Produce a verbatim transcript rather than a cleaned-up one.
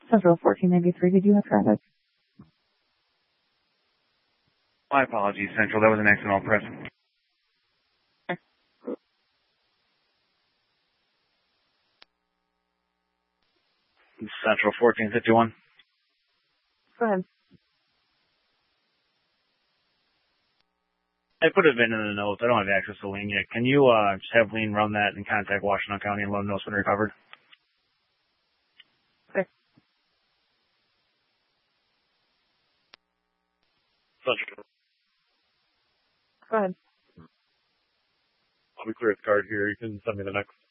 Central fourteen ninety-three, did you have traffic? My apologies, Central. That was an accident. I'll press. Central fourteen fifty-one. Go ahead. I put a V I N in the notes. I don't have access to Lean yet. Can you uh, just have Lean run that and contact Washington County and let them know it's been recovered? Okay. Central. Go ahead. I'll be clear at the card here. You can send me the next.